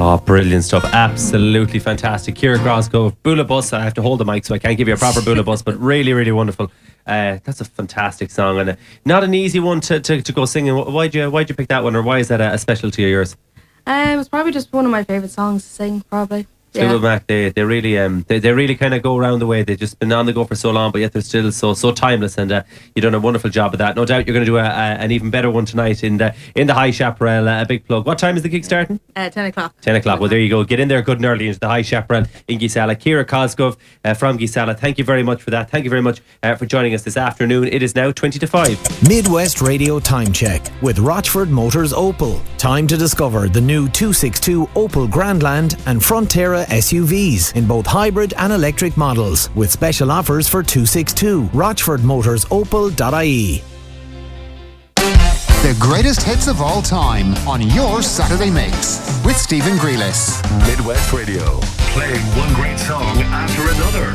Oh, brilliant stuff. Absolutely fantastic. Ciara Cosgrove, Bula Bus. I have to hold the mic so I can't give you a proper Bula Bus, but really, really wonderful. That's a fantastic song and not an easy one to go singing. Why'd you pick that one, or why is that a specialty of yours? It's probably just one of my favourite songs to sing, probably. Fleetwood Mac, they really kind of go around the way. They've just been on the go for so long, but yet they're still so timeless. And you've done a wonderful job of that. No doubt you're going to do an even better one tonight in the High Chaparral. A big plug. What time is the gig starting? 10 o'clock. 10 o'clock. Well, there you go. Get in there good and early into the High Chaparral in Gisala. Ciara Cosgrove from Gisala. Thank you very much for that. Thank you very much for joining us this afternoon. It is now 20 to 5. Midwest Radio Time Check with Rochford Motors Opel. Time to discover the new 262 Opel Grandland and Frontera SUVs in both hybrid and electric models, with special offers for 262. RochfordMotorsOpel.ie. The greatest hits of all time on your Saturday Mix with Stephen Grealis. Midwest Radio, playing one great song after another.